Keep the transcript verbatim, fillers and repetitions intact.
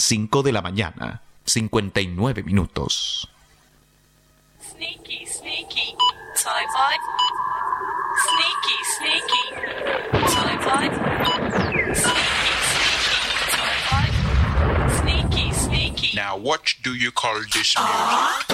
cinco de la mañana, cincuenta y nueve minutos. Sneaky, sneaky, tie-bye. Sneaky, sneaky, tie-bye. Sneaky, sneaky, tie-bye. Sneaky, sneaky. Now what do you call this music?